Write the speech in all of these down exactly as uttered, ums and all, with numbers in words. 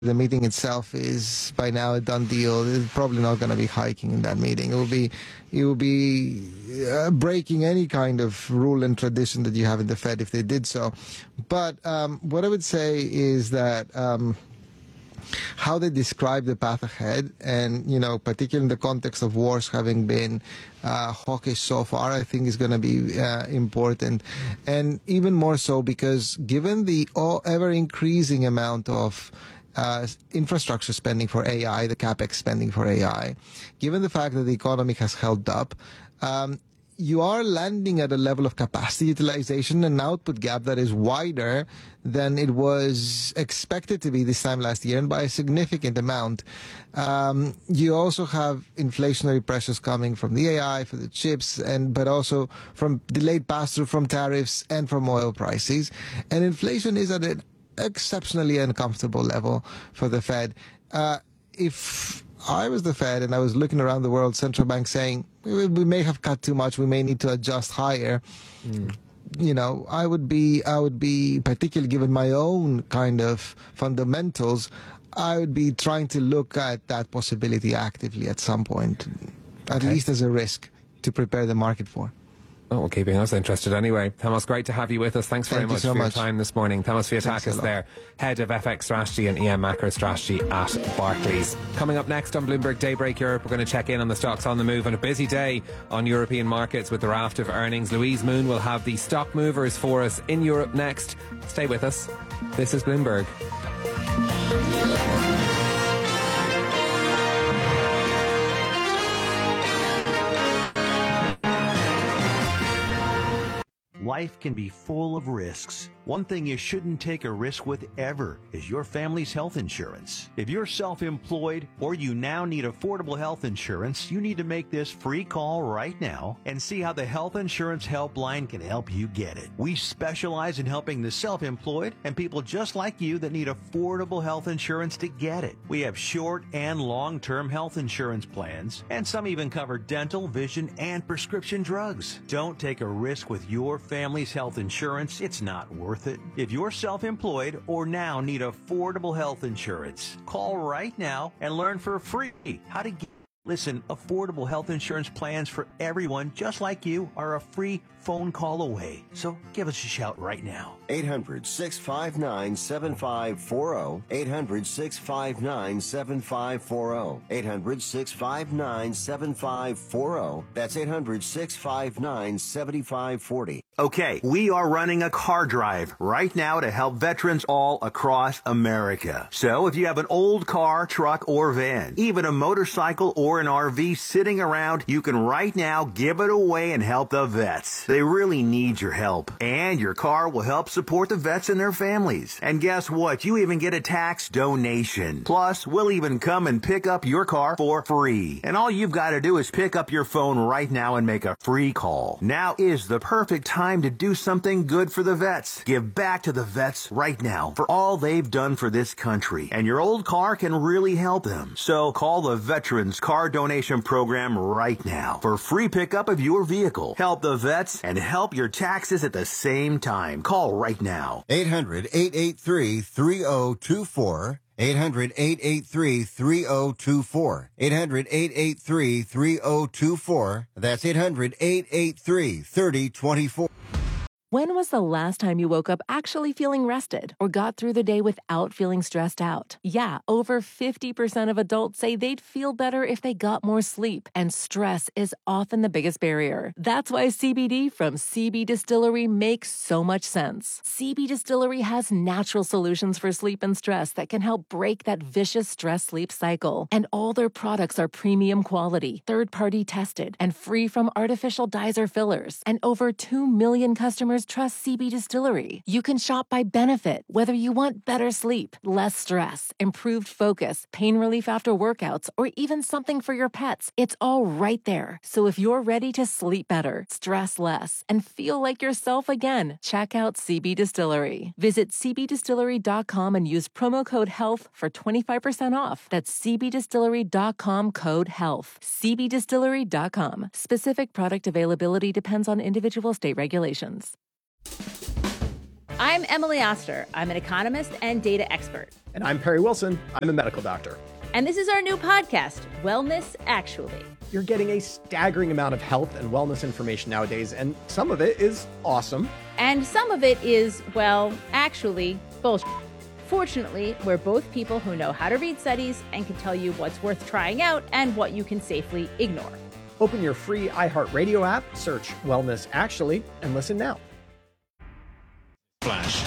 The meeting itself is by now a done deal. It's probably not going to be hiking in that meeting. It will be, it will be uh, breaking any kind of rule and tradition that you have in the Fed if they did so. But um, what I would say is that um, how they describe the path ahead, and you know, particularly in the context of wars having been uh, hawkish so far, I think is going to be uh, important, and even more so because given the ever increasing amount of Uh, infrastructure spending for A I, the capex spending for A I, given the fact that the economy has held up, um, you are landing at a level of capacity utilization and output gap that is wider than it was expected to be this time last year, and by a significant amount. Um, you also have inflationary pressures coming from the A I, for the chips, and but also from delayed pass-through from tariffs and from oil prices. And inflation is at an exceptionally uncomfortable level for the Fed. Uh, if I was the Fed and I was looking around the world, central banks saying, we, we may have cut too much, we may need to adjust higher. Mm. You know, I would be, I would be, particularly given my own kind of fundamentals, I would be trying to look at that possibility actively at some point, at okay. least as a risk to prepare the market for. Oh, well, keeping us interested anyway. Thomas, great to have you with us. Thanks very Thank much so for much. your time this morning. Thomas Fiatakis there, Head of F X Strategy and E M Macro Strategy at Barclays. Coming up next on Bloomberg Daybreak Europe, we're going to check in on the stocks on the move on a busy day on European markets with the raft of earnings. Louise Moon will have the stock movers for us in Europe next. Stay with us. This is Bloomberg. Life can be full of risks. One thing you shouldn't take a risk with ever is your family's health insurance. If you're self-employed or you now need affordable health insurance, you need to make this free call right now and see how the Health Insurance Helpline can help you get it. We specialize in helping the self-employed and people just like you that need affordable health insurance to get it. We have short and long-term health insurance plans, and some even cover dental, vision, and prescription drugs. Don't take a risk with your family's health insurance. It's not worth it. If you're self-employed or now need affordable health insurance, call right now and learn for free how to get. Listen, affordable health insurance plans for everyone just like you are a free phone call away. So give us a shout right now. eight hundred, six five nine, seven five four zero. eight hundred, six five nine, seven five four zero. eight hundred, six five nine, seven five four zero. That's eight hundred, six five nine, seven five four zero. Okay, we are running a car drive right now to help veterans all across America. So if you have an old car, truck, or van, even a motorcycle or an R V sitting around, you can right now give it away and help the vets. They really need your help. And your car will help support the vets and their families. And guess what? You even get a tax donation. Plus, we'll even come and pick up your car for free. And all you've got to do is pick up your phone right now and make a free call. Now is the perfect time to do something good for the vets. Give back to the vets right now for all they've done for this country. And your old car can really help them. So call the Veterans Car Donation Program right now for free pickup of your vehicle. Help the vets and help your taxes at the same time. Call right now. eight hundred, eight eight three, three zero two four. eight hundred, eight eight three, three zero two four. eight hundred, eight eight three, three zero two four. That's eight hundred, eight eight three, three zero two four. When was the last time you woke up actually feeling rested or got through the day without feeling stressed out? Yeah, over fifty percent of adults say they'd feel better if they got more sleep, and stress is often the biggest barrier. That's why C B D from C B Distillery makes so much sense. C B Distillery has natural solutions for sleep and stress that can help break that vicious stress-sleep cycle. And all their products are premium quality, third-party tested, and free from artificial dyes or fillers. And over two million customers trust C B Distillery. You can shop by benefit, whether you want better sleep, less stress, improved focus, pain relief after workouts, or even something for your pets. It's all right there. So if you're ready to sleep better, stress less, and feel like yourself again, check out C B Distillery. Visit c b distillery dot com and use promo code HEALTH for twenty-five percent off. That's c b distillery dot com code HEALTH. c b distillery dot com. Specific product availability depends on individual state regulations. I'm Emily Oster. I'm an economist and data expert. And I'm Perry Wilson. I'm a medical doctor. And this is our new podcast, Wellness Actually. You're getting a staggering amount of health and wellness information nowadays, and some of it is awesome. And some of it is, well, actually, bullshit. Fortunately, we're both people who know how to read studies and can tell you what's worth trying out and what you can safely ignore. Open your free iHeartRadio app, search Wellness Actually, and listen now. Flash.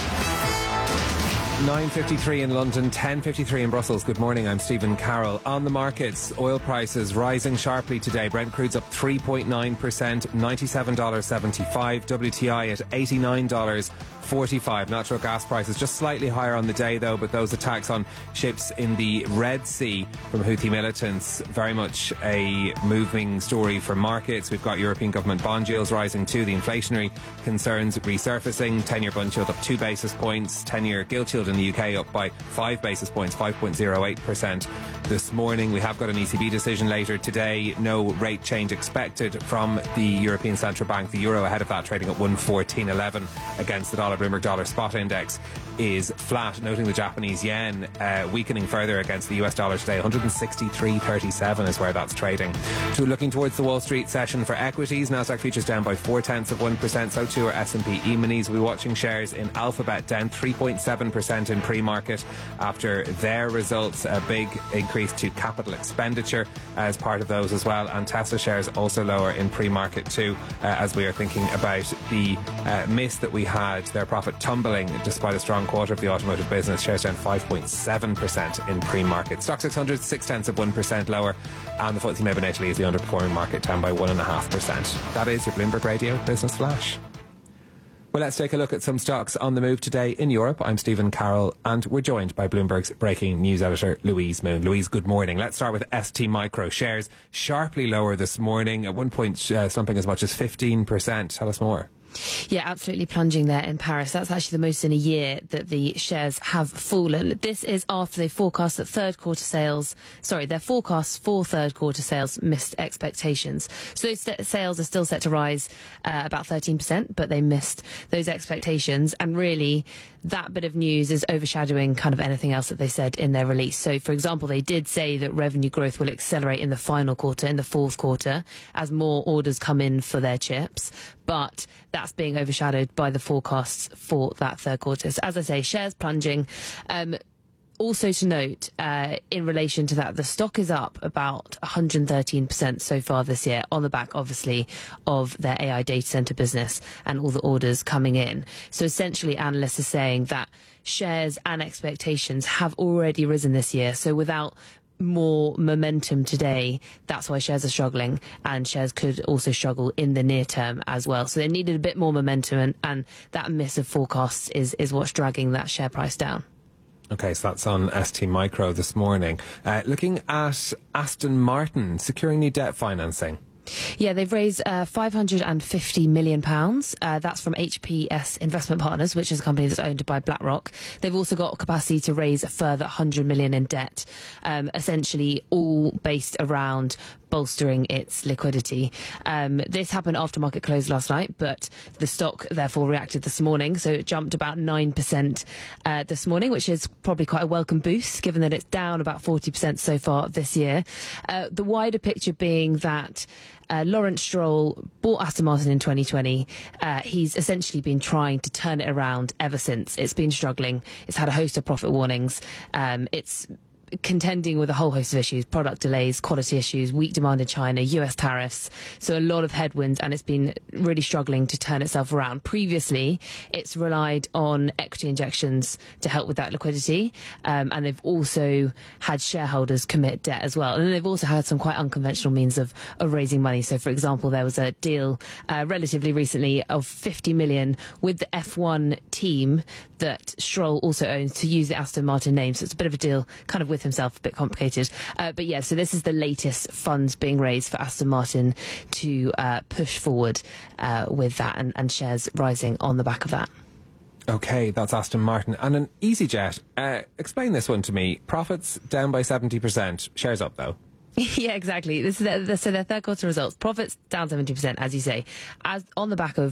nine fifty-three in London, ten fifty-three in Brussels. Good morning, I'm Stephen Carroll. On the markets, oil prices rising sharply today. Brent crude's up three point nine percent, ninety-seven dollars seventy-five. W T I at eighty-nine dollars forty-five. Natural gas prices just slightly higher on the day though, but those attacks on ships in the Red Sea from Houthi militants, very much a moving story for markets. We've got European government bond yields rising too, the inflationary concerns resurfacing. ten-year bond yield up two basis points, ten-year gilt yield in the U K up by five basis points, five point oh eight percent this morning. We have got an E C B decision later today. No rate change expected from the European Central Bank. The euro ahead of that, trading at one fourteen eleven against the dollar. Bloomberg Dollar Spot Index is flat, noting the Japanese yen uh, weakening further against the U S dollar today. one sixty-three thirty-seven is where that's trading. So looking towards the Wall Street session for equities, Nasdaq futures down by four tenths of one percent. So too are S and P E-minis. We're watching shares in Alphabet down three point seven percent in pre-market after their results. A big increase to capital expenditure as part of those as well. And Tesla shares also lower in pre-market too, uh, as we are thinking about the uh, miss that we had, their profit tumbling despite a strong quarter of the automotive business. Shares down five point seven percent in pre-market. Stock six hundred, six tenths of one percent lower, and the F T S E M E B in Italy is the underperforming market, down by one point five percent. That is your Bloomberg Radio Business Flash. Well, let's take a look at some stocks on the move today in Europe. I'm Stephen Carroll, and we're joined by Bloomberg's breaking news editor, Louise Moon. Louise, good morning. Let's start with S T Micro. Shares sharply lower this morning, at one point uh, slumping as much as fifteen percent. Tell us more. Yeah, absolutely plunging there in Paris. That's actually the most in a year that the shares have fallen. This is after they forecast that third quarter sales, sorry, their forecasts for third quarter sales missed expectations. So those sales are still set to rise uh, about thirteen percent, but they missed those expectations. And really, that bit of news is overshadowing kind of anything else that they said in their release. So, for example, they did say that revenue growth will accelerate in the final quarter, in the fourth quarter, as more orders come in for their chips. But that's being overshadowed by the forecasts for that third quarter. So, as I say, shares plunging. Um, Also to note, uh, in relation to that, the stock is up about one hundred thirteen percent so far this year, on the back, obviously, of their A I data center business and all the orders coming in. So essentially, analysts are saying that shares and expectations have already risen this year. So without more momentum today, that's why shares are struggling, and shares could also struggle in the near term as well. So they needed a bit more momentum, and, and that miss of forecasts is, is what's dragging that share price down. Okay, so that's on S T Micro this morning. Uh, looking at Aston Martin securing new debt financing. Yeah, they've raised uh, five hundred fifty million pounds. Uh, that's from H P S Investment Partners, which is a company that's owned by BlackRock. They've also got capacity to raise a further one hundred million in debt, um, essentially all based around bolstering its liquidity. Um, this happened after market close last night, but the stock therefore reacted this morning. So it jumped about nine percent uh, this morning, which is probably quite a welcome boost, given that it's down about forty percent so far this year. Uh, the wider picture being that Uh, Lawrence Stroll bought Aston Martin in twenty twenty. Uh, he's essentially been trying to turn it around ever since. It's been struggling. It's had a host of profit warnings. Um, it's contending with a whole host of issues, product delays, quality issues, weak demand in China, U S tariffs. So a lot of headwinds, and it's been really struggling to turn itself around. Previously, it's relied on equity injections to help with that liquidity. Um, and they've also had shareholders commit debt as well. And then they've also had some quite unconventional means of, of raising money. So, for example, there was a deal uh, relatively recently of fifty million with the F one team that Stroll also owns, to use the Aston Martin name. So it's a bit of a deal kind of with himself, a bit complicated. Uh, but yeah, so this is the latest funds being raised for Aston Martin to uh, push forward uh, with that, and, and shares rising on the back of that. Okay, that's Aston Martin. And an EasyJet. Uh, explain this one to me. Profits down by seventy percent. Shares up, though. Yeah, exactly. This is their, so their third quarter results. Profits down seventy percent, as you say, as on the back of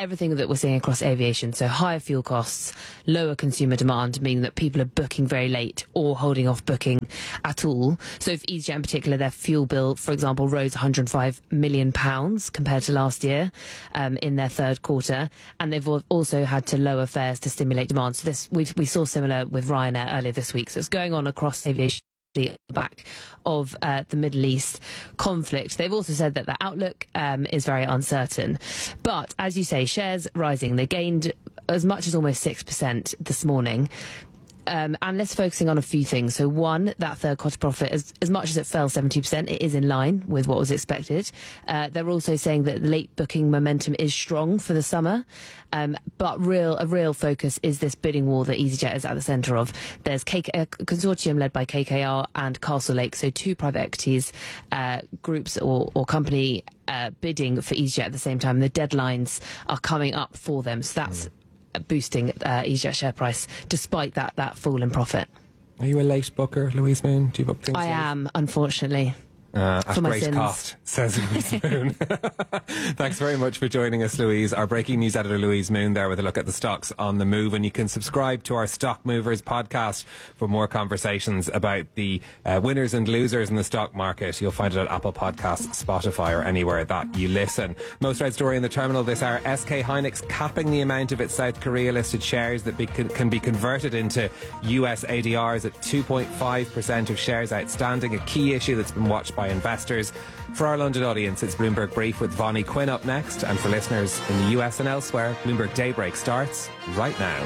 everything that we're seeing across aviation. So higher fuel costs, lower consumer demand, meaning that people are booking very late or holding off booking at all. So for EasyJet in particular, their fuel bill, for example, rose one hundred five million pounds compared to last year um, in their third quarter. And they've also had to lower fares to stimulate demand. So this we we saw similar with Ryanair earlier this week. So it's going on across aviation. The back of uh, the Middle East conflict. They've also said that the outlook um, is very uncertain. But as you say, shares rising. They gained as much as almost six percent this morning. Um, analysts focusing on a few things. So one, that third quarter profit, as, as much as it fell seventy percent, it is in line with what was expected. Uh, they're also saying that late booking momentum is strong for the summer. Um, but real a real focus is this bidding war that EasyJet is at the centre of. There's K- a consortium led by K K R and Castlelake, so two private equities uh, groups or, or company uh, bidding for EasyJet at the same time. The deadlines are coming up for them. So that's... Mm. boosting uh, EasyJet share price despite that that fall in profit. Are you a late booker, Louise Moon? Do you book things I late? am, unfortunately. Uh, at for my great sins. cost, says Louise Moon. Thanks very much for joining us, Louise. Our breaking news editor, Louise Moon, there with a look at the stocks on the move. And you can subscribe to our Stock Movers podcast for more conversations about the uh, winners and losers in the stock market. You'll find it at Apple Podcasts, Spotify, or anywhere that you listen. Most read story in the terminal this hour: S K Hynix capping the amount of its South Korea listed shares that be, can be converted into U S A D Rs at two point five percent of shares outstanding, a key issue that's been watched by investors. For our London audience, it's Bloomberg Brief with Vonnie Quinn up next. And for listeners in the U S and elsewhere, Bloomberg Daybreak starts right now.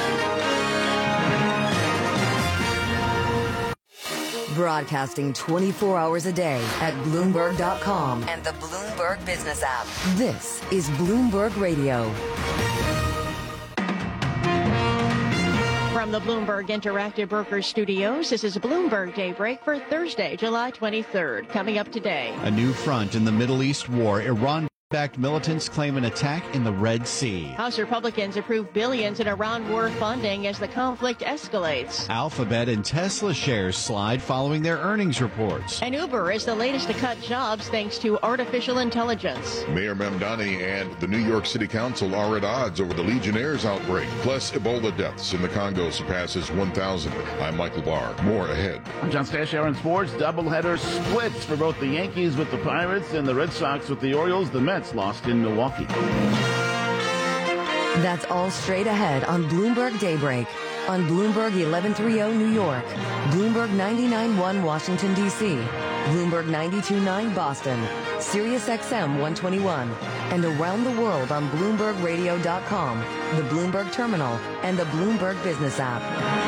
Broadcasting twenty-four hours a day at Bloomberg dot com and the Bloomberg Business app. This is Bloomberg Radio. From the Bloomberg Interactive Brokers Studios, this is Bloomberg Daybreak for Thursday, July twenty-third. Coming up today. A new front in the Middle East war. Iran-backed militants claim an attack in the Red Sea. House Republicans approve billions in Iran war funding as the conflict escalates. Alphabet and Tesla shares slide following their earnings reports. And Uber is the latest to cut jobs thanks to artificial intelligence. Mayor Mamdani and the New York City Council are at odds over the Legionnaires outbreak. Plus, Ebola deaths in the Congo surpasses one thousand. I'm Michael Barr. More ahead. I'm John Stashower in sports. Doubleheader splits for both the Yankees with the Pirates and the Red Sox with the Orioles. The Mets lost in Milwaukee. That's all straight ahead on Bloomberg Daybreak. On Bloomberg eleven thirty New York, Bloomberg ninety-nine point one Washington, D C, Bloomberg ninety-two point nine Boston, Sirius X M one twenty-one, and around the world on Bloomberg Radio dot com, the Bloomberg Terminal, and the Bloomberg Business app.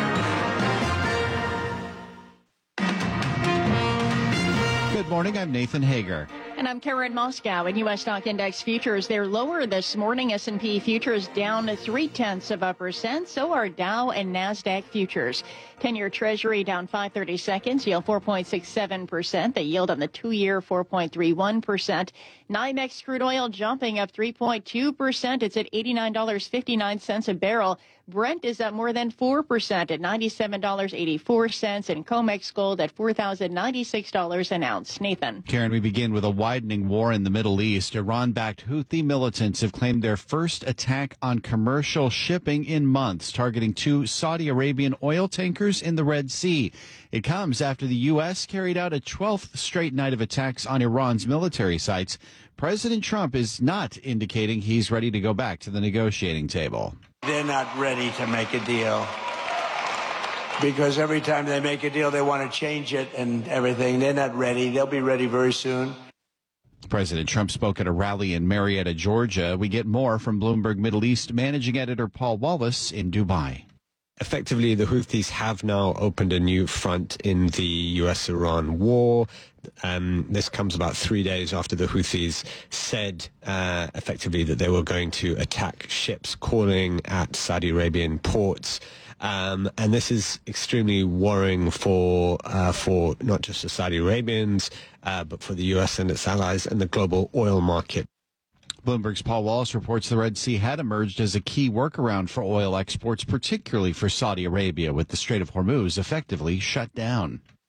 Good morning, I'm Nathan Hager. And I'm Karen Moscow. In U S stock index futures, they're lower this morning. S and P futures down three-tenths of a percent. So are Dow and NASDAQ futures. ten-year Treasury down five thirty-seconds, yield four point six seven percent. The yield on the two-year four point three one percent. NYMEX crude oil jumping up three point two percent. It's at eighty-nine dollars and fifty-nine cents a barrel. Brent is up more than four percent at ninety-seven dollars and eighty-four cents, and COMEX gold at four thousand ninety-six dollars an ounce. Nathan. Karen, we begin with a widening war in the Middle East. Iran-backed Houthi militants have claimed their first attack on commercial shipping in months, targeting two Saudi Arabian oil tankers in the Red Sea. It comes after the U S carried out a twelfth straight night of attacks on Iran's military sites. President Trump is not indicating he's ready to go back to the negotiating table. They're not ready to make a deal because every time they make a deal, they want to change it and everything. They're not ready. They'll be ready very soon. President Trump spoke at a rally in Marietta, Georgia. We get more from Bloomberg Middle East managing editor Paul Wallace in Dubai. Effectively, the Houthis have now opened a new front in the U S Iran war. Um, this comes about three days after the Houthis said uh, effectively that they were going to attack ships calling at Saudi Arabian ports. Um, and this is extremely worrying for uh, for not just the Saudi Arabians, uh, but for the U S and its allies and the global oil market. Bloomberg's Paul Wallace reports the Red Sea had emerged as a key workaround for oil exports, particularly for Saudi Arabia, with the Strait of Hormuz effectively shut down.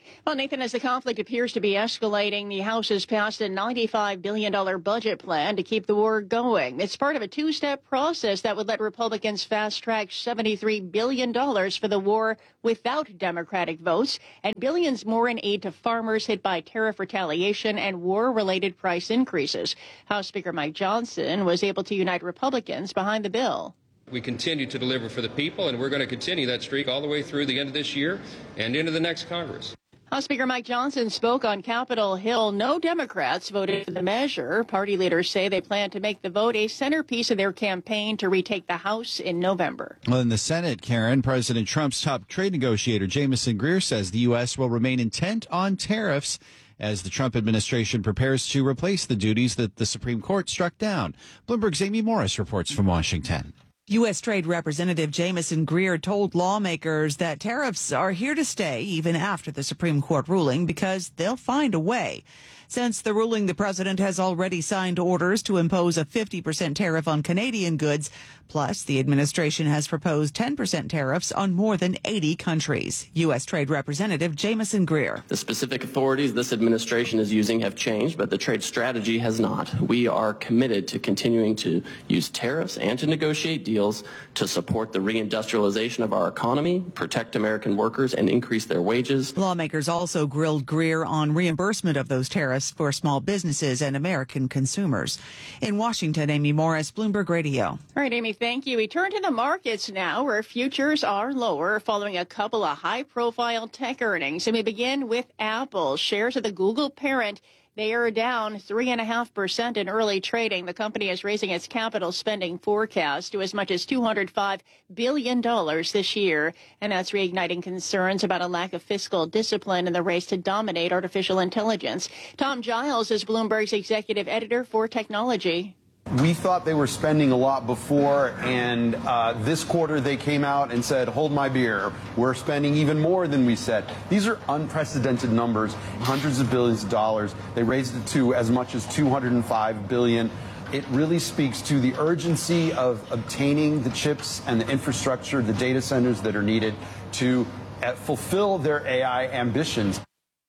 Well, Nathan, as the conflict appears to be escalating, the House has passed a ninety-five billion dollars budget plan to keep the war going. It's part of a two-step process that would let Republicans fast-track seventy-three billion dollars for the war without Democratic votes and billions more in aid to farmers hit by tariff retaliation and war-related price increases. House Speaker Mike Johnson was able to unite Republicans behind the bill. We continue to deliver for the people, and we're going to continue that streak all the way through the end of this year and into the next Congress. House Speaker Mike Johnson spoke on Capitol Hill. No Democrats voted for the measure. Party leaders say they plan to make the vote a centerpiece of their campaign to retake the House in November. Well, in the Senate, Karen, President Trump's top trade negotiator, Jamieson Greer, says the U S will remain intent on tariffs as the Trump administration prepares to replace the duties that the Supreme Court struck down. Bloomberg's Amy Morris reports from Washington. U S. Trade Representative Jamieson Greer told lawmakers that tariffs are here to stay even after the Supreme Court ruling because they'll find a way. Since the ruling, the president has already signed orders to impose a fifty percent tariff on Canadian goods. Plus, the administration has proposed ten percent tariffs on more than eighty countries. U S. Trade Representative Jamieson Greer. The specific authorities this administration is using have changed, but the trade strategy has not. We are committed to continuing to use tariffs and to negotiate deals to support the reindustrialization of our economy, protect American workers, and increase their wages. Lawmakers also grilled Greer on reimbursement of those tariffs for small businesses and American consumers. In Washington, Amy Morris, Bloomberg Radio. All right, Amy, thank you. We turn to the markets now, where futures are lower following a couple of high-profile tech earnings. And we begin with Apple. Shares of the Google parent, they are down three point five percent in early trading. The company is raising its capital spending forecast to as much as two hundred five billion dollars this year, and that's reigniting concerns about a lack of fiscal discipline in the race to dominate artificial intelligence. Tom Giles is Bloomberg's executive editor for technology. We thought they were spending a lot before, and uh, this quarter they came out and said, hold my beer, we're spending even more than we said. These are unprecedented numbers, hundreds of billions of dollars. They raised it to as much as two hundred five billion dollars. It really speaks to the urgency of obtaining the chips and the infrastructure, the data centers that are needed to uh, fulfill their A I ambitions.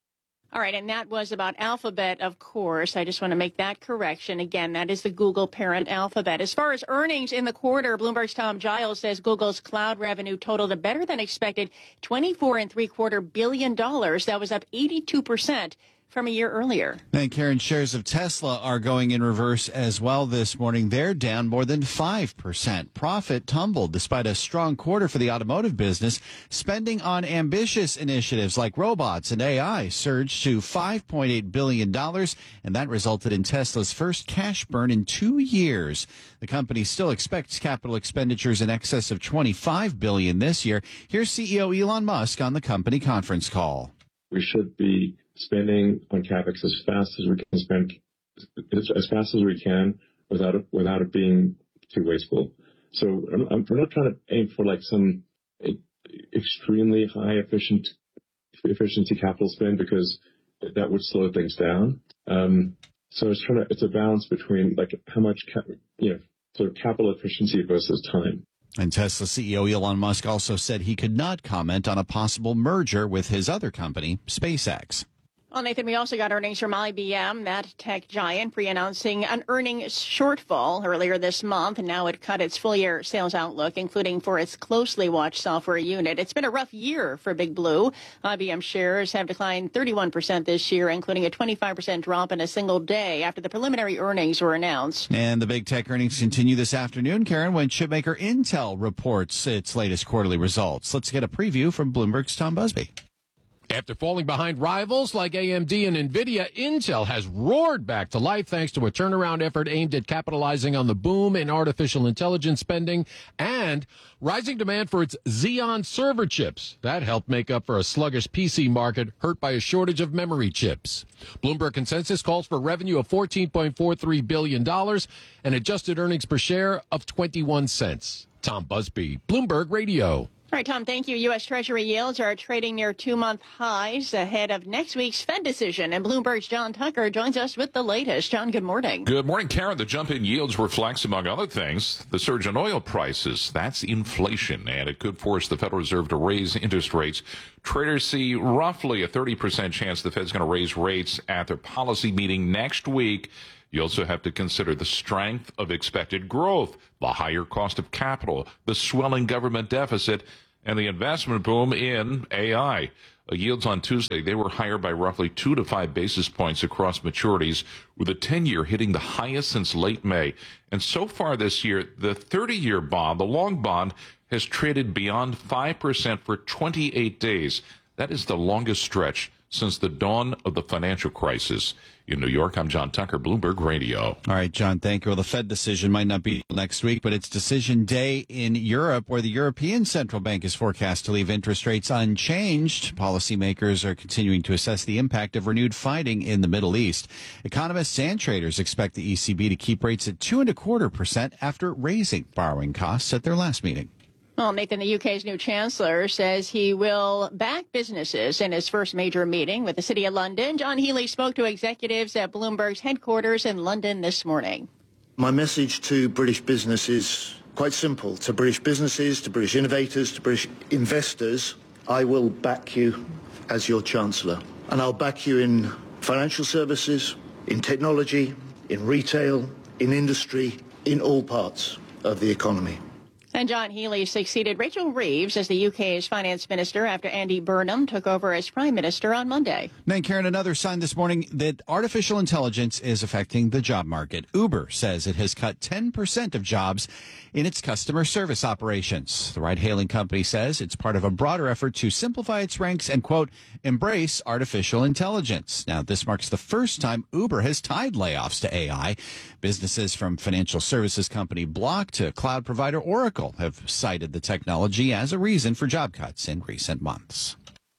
All right, and that was about Alphabet, of course. I just want to make that correction. Again, that is the Google parent Alphabet. As far as earnings in the quarter, Bloomberg's Tom Giles says Google's cloud revenue totaled a better than expected twenty-four and three quarter billion dollars. That was up eighty-two percent from a year earlier. And Karen, shares of Tesla are going in reverse as well this morning. They're down more than five percent. Profit tumbled despite a strong quarter for the automotive business. Spending on ambitious initiatives like robots and A I surged to five point eight billion dollars, and that resulted in Tesla's first cash burn in two years. The company still expects capital expenditures in excess of twenty-five billion dollars this year. Here's C E O Elon Musk on the company conference call. We should be spending on CapEx as fast as we can spend, as fast as we can, without it, without it being too wasteful. So I'm, I'm, we're not trying to aim for like some extremely high efficient efficiency capital spend, because that would slow things down. Um, so it's trying to, it's a balance between like how much cap, you know, sort of capital efficiency versus time. And Tesla C E O Elon Musk also said he could not comment on a possible merger with his other company, SpaceX. Well, Nathan, we also got earnings from I B M, that tech giant, pre-announcing an earnings shortfall earlier this month, and now it cut its full-year sales outlook, including for its closely watched software unit. It's been a rough year for Big Blue. I B M shares have declined thirty-one percent this year, including a twenty-five percent drop in a single day after the preliminary earnings were announced. And the big tech earnings continue this afternoon, Karen, when chipmaker Intel reports its latest quarterly results. Let's get a preview from Bloomberg's Tom Busby. After falling behind rivals like A M D and NVIDIA, Intel has roared back to life thanks to a turnaround effort aimed at capitalizing on the boom in artificial intelligence spending and rising demand for its Xeon server chips. That helped make up for a sluggish P C market hurt by a shortage of memory chips. Bloomberg consensus calls for revenue of fourteen point four three billion dollars and adjusted earnings per share of twenty-one cents. Tom Busby, Bloomberg Radio. All right, Tom, thank you. U S. Treasury yields are trading near two-month highs ahead of next week's Fed decision. And Bloomberg's John Tucker joins us with the latest. John, good morning. Good morning, Karen. The jump in yields reflects, among other things, the surge in oil prices. That's inflation, and it could force the Federal Reserve to raise interest rates. Traders see roughly a thirty percent chance the Fed's going to raise rates at their policy meeting next week. You also have to consider the strength of expected growth, the higher cost of capital, the swelling government deficit, and the investment boom in A I. Uh, yields on Tuesday, they were higher by roughly two to five basis points across maturities, with the ten-year hitting the highest since late May. And so far this year, the thirty-year bond, the long bond, has traded beyond five percent for twenty-eight days. That is the longest stretch since the dawn of the financial crisis. In New York, I'm John Tucker, Bloomberg Radio. All right, John, thank you. Well, the Fed decision might not be next week, but it's decision day in Europe, where the European Central Bank is forecast to leave interest rates unchanged. Policymakers are continuing to assess the impact of renewed fighting in the Middle East. Economists and traders expect the E C B to keep rates at two and a quarter percent after raising borrowing costs at their last meeting. Well, Nathan, the U K's new chancellor says he will back businesses in his first major meeting with the City of London. John Healy spoke to executives at Bloomberg's headquarters in London this morning. My message to British business is quite simple. To British businesses, to British innovators, to British investors, I will back you as your chancellor. And I'll back you in financial services, in technology, in retail, in industry, in all parts of the economy. And John Healy succeeded Rachel Reeves as the U K's finance minister after Andy Burnham took over as prime minister on Monday. Then, Karen, another sign this morning that artificial intelligence is affecting the job market. Uber says it has cut ten percent of jobs in its customer service operations. The ride-hailing company says it's part of a broader effort to simplify its ranks and, quote, embrace artificial intelligence. Now, this marks the first time Uber has tied layoffs to A I. Businesses from financial services company Block to cloud provider Oracle have cited the technology as a reason for job cuts in recent months.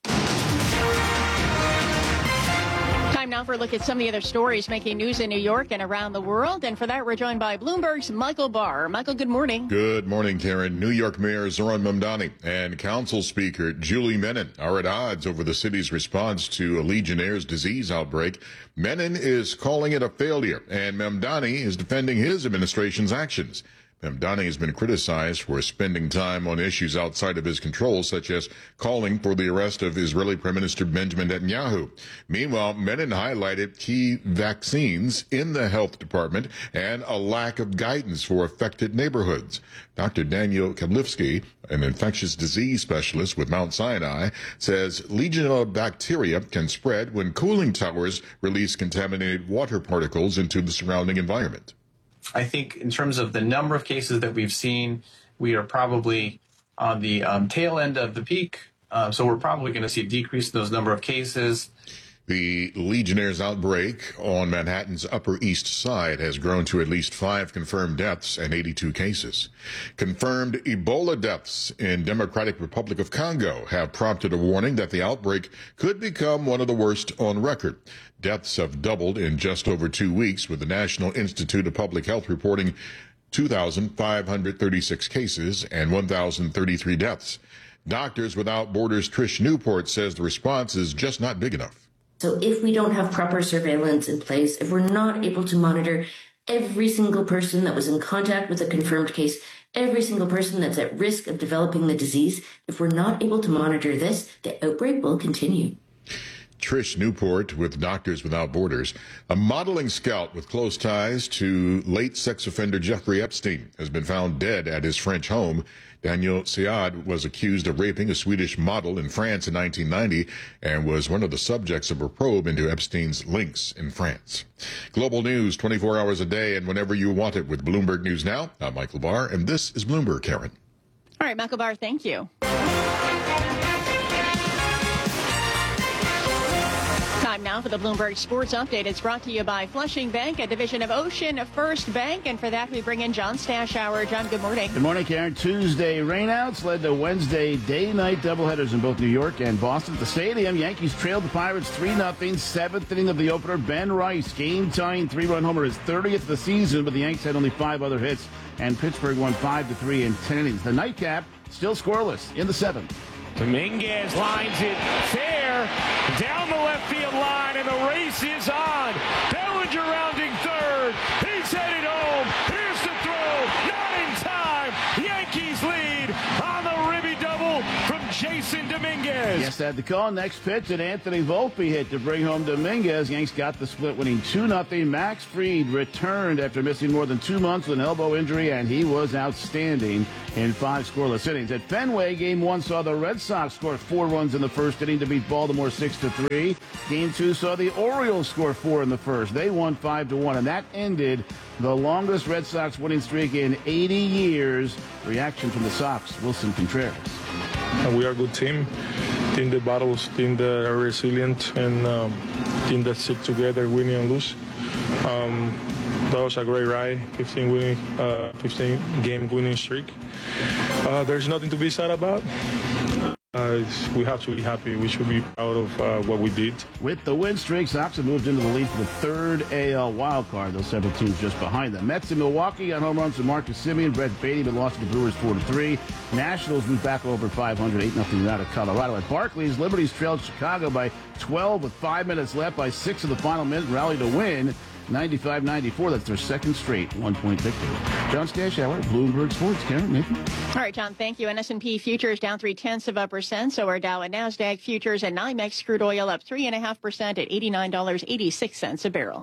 Time now for a look at some of the other stories making news in New York and around the world. And for that, we're joined by Bloomberg's Michael Barr. Michael, good morning. Good morning, Karen. New York Mayor Zoran Mamdani and Council Speaker Julie Menin are at odds over the city's response to a Legionnaire's disease outbreak. Menin is calling it a failure, and Mamdani is defending his administration's actions. Mamdani has been criticized for spending time on issues outside of his control, such as calling for the arrest of Israeli Prime Minister Benjamin Netanyahu. Meanwhile, Menin highlighted key vaccines in the health department and a lack of guidance for affected neighborhoods. Doctor Daniel Kadlifsky, an infectious disease specialist with Mount Sinai, says Legionella bacteria can spread when cooling towers release contaminated water particles into the surrounding environment. I think in terms of the number of cases that we've seen, we are probably on the um, tail end of the peak. Uh, so we're probably going to see a decrease in those number of cases. The Legionnaire's outbreak on Manhattan's Upper East Side has grown to at least five confirmed deaths and eighty-two cases. Confirmed Ebola deaths in Democratic Republic of Congo have prompted a warning that the outbreak could become one of the worst on record. Deaths have doubled in just over two weeks, with the National Institute of Public Health reporting two thousand five hundred thirty-six cases and one thousand thirty-three deaths. Doctors Without Borders' Trish Newport says the response is just not big enough. So if we don't have proper surveillance in place, if we're not able to monitor every single person that was in contact with a confirmed case, every single person that's at risk of developing the disease, if we're not able to monitor this, the outbreak will continue. Trish Newport with Doctors Without Borders. A modeling scout with close ties to late sex offender Jeffrey Epstein has been found dead at his French home. Daniel Siad was accused of raping a Swedish model in France in nineteen ninety and was one of the subjects of a probe into Epstein's links in France. Global news twenty-four hours a day and whenever you want it with Bloomberg News Now. I'm Michael Barr, and this is Bloomberg, Karen. All right, Michael Barr, thank you. Time now for the Bloomberg Sports Update. It's brought to you by Flushing Bank, a division of Ocean First Bank. And for that, we bring in John Stashower. John, good morning. Good morning, Karen. Tuesday rainouts led to Wednesday day-night doubleheaders in both New York and Boston. At the Stadium, Yankees trailed the Pirates three nothing. Seventh inning of the opener, Ben Rice, game-tying three-run homer, his thirtieth of the season, but the Yanks had only five other hits, and Pittsburgh won five to three in ten innings. The nightcap, Still scoreless in the seventh. Dominguez lines it fair down the left field line, and the race is on. Bellinger rounding third. He's headed home. Here's the throw. Not in time. Yankees lead on the ribby double from Jason Dominguez. Yes, at the call. Next pitch, and Anthony Volpe hit to bring home Dominguez. Yanks got the split, winning two nothing. Max Fried returned after missing more than two months with an elbow injury, and he was outstanding in five scoreless innings. At Fenway, game one saw the Red Sox score four runs in the first inning to beat Baltimore six to three. Game two saw the Orioles score four in the first. They won five to one, and that ended the longest Red Sox winning streak in eighty years. Reaction from the Sox, Wilson Contreras. And we are a good team. Team that battles, team that are resilient, and um, team that stick together, winning and lose. Um, that was a great ride, fifteen winning, uh, fifteen game winning streak. Uh, there's nothing to be sad about. Uh, we have to be happy. We should be proud of uh, what we did. With the win streak, Sox have moved into the lead for the third A L wildcard. Those several teams just behind them. Mets in Milwaukee on home runs from Marcus Semien. Brett Beatty, but lost to the Brewers four to three. Nationals moved back over five hundred, eight nothing out of Colorado. At Barclays, Liberties trailed Chicago by twelve with five minutes left. By six of the final minute, rally to win. ninety-five ninety-four. That's their second straight one-point victory. John Stashower, Bloomberg Sports. Karen, Nathan. All right, John, thank you. And S and P futures down three-tenths of a percent. So are Dow and NASDAQ futures, and NYMEX crude oil up three point five percent at eighty-nine dollars and eighty-six cents a barrel.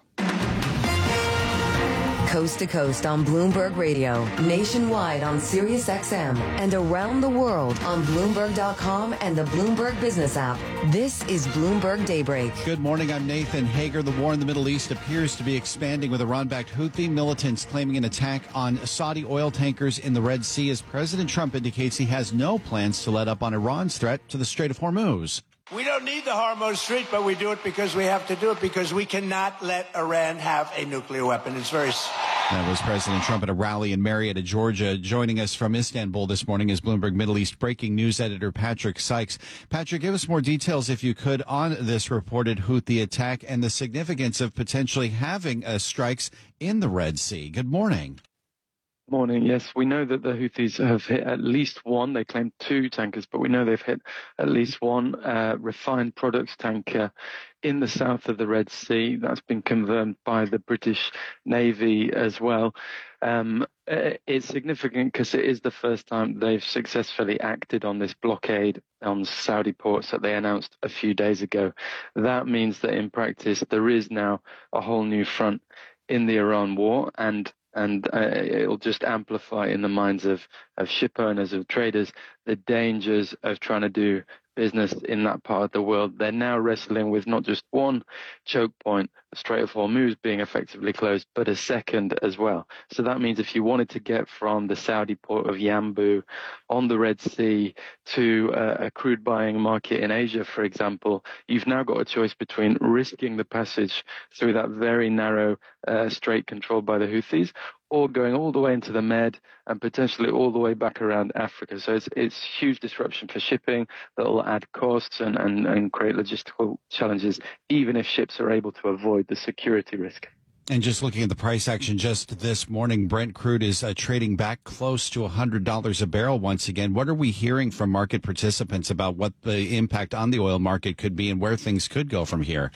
Coast to coast on Bloomberg Radio, nationwide on Sirius X M, and around the world on Bloomberg dot com and the Bloomberg Business app. This is Bloomberg Daybreak. Good morning, I'm Nathan Hager. The war in the Middle East appears to be expanding, with Iran-backed Houthi militants claiming an attack on Saudi oil tankers in the Red Sea, as President Trump indicates he has no plans to let up on Iran's threat to the Strait of Hormuz. We don't need the Hormuz Strait, but we do it because we have to do it, because we cannot let Iran have a nuclear weapon. It's very... That was President Trump at a rally in Marietta, Georgia. Joining us from Istanbul this morning is Bloomberg Middle East breaking news editor Patrick Sykes. Patrick, give us more details, if you could, on this reported Houthi attack and the significance of potentially having uh, strikes in the Red Sea. Good morning. Morning. Yes, we know that the Houthis have hit at least one. They claim two tankers, but we know they've hit at least one uh, refined products tanker in the south of the Red Sea. That's been confirmed by the British Navy as well. Um, it's significant because it is the first time they've successfully acted on this blockade on Saudi ports that they announced a few days ago. That means that in practice there is now a whole new front in the Iran war, and And uh, it'll just amplify in the minds of, of ship owners, of traders, the dangers of trying to do business in that part of the world. They're now wrestling with not just one choke point, the Strait of Hormuz being effectively closed, but a second as well. So that means if you wanted to get from the Saudi port of Yanbu on the Red Sea to uh, a crude buying market in Asia, for example, you've now got a choice between risking the passage through that very narrow uh, strait controlled by the Houthis, or going all the way into the Med and potentially all the way back around Africa. So it's it's huge disruption for shipping that will add costs and, and, and create logistical challenges, even if ships are able to avoid the security risk. And just looking at the price action just this morning, Brent crude is uh, trading back close to one hundred dollars a barrel once again. What are we hearing from market participants about what the impact on the oil market could be and where things could go from here?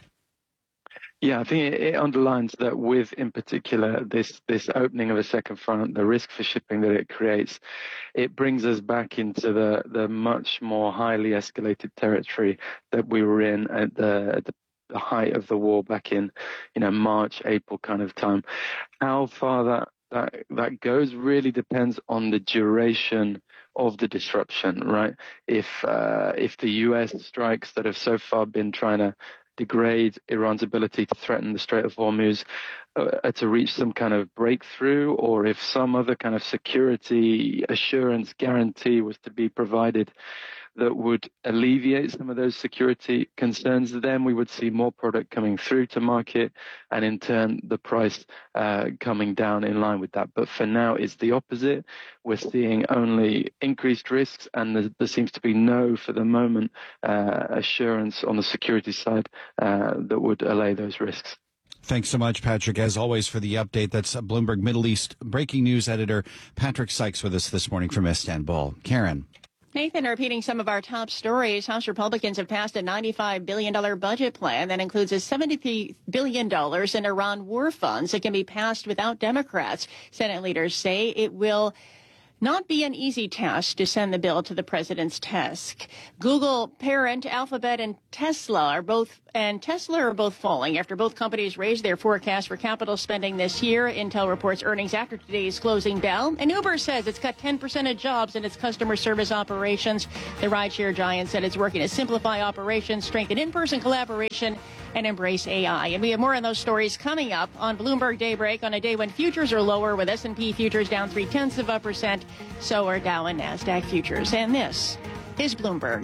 Yeah, I think it underlines that with, in particular, this this opening of a second front, the risk for shipping that it creates, it brings us back into the, the much more highly escalated territory that we were in at the, at the the height of the war back in, you know, March, April kind of time. How far that that that goes really depends on the duration of the disruption, right? If uh, if the U S strikes that have so far been trying to degrade Iran's ability to threaten the Strait of Hormuz uh, to reach some kind of breakthrough, or if some other kind of security assurance guarantee was to be provided that would alleviate some of those security concerns, then we would see more product coming through to market, and in turn the price uh, coming down in line with that. But for now, it's the opposite. We're seeing only increased risks, and there, there seems to be no, for the moment, uh, assurance on the security side uh, that would allay those risks. Thanks so much, Patrick, as always, for the update. That's Bloomberg Middle East breaking news editor Patrick Sykes with us this morning from Istanbul. Karen. Nathan, repeating some of our top stories, House Republicans have passed a ninety-five billion dollars budget plan that includes a seventy billion dollars in Iran war funds that can be passed without Democrats. Senate leaders say it will not be an easy task to send the bill to the president's desk. Google parent Alphabet and Tesla are both and Tesla are both falling after both companies raised their forecast for capital spending this year. Intel reports earnings after today's closing bell. And Uber says it's cut ten percent of jobs in its customer service operations. The rideshare giant said it's working to simplify operations, strengthen in-person collaboration, and embrace A I. And we have more on those stories coming up on Bloomberg Daybreak on a day when futures are lower, with S and P futures down three-tenths of a percent. So are Dow and NASDAQ futures. And this is Bloomberg.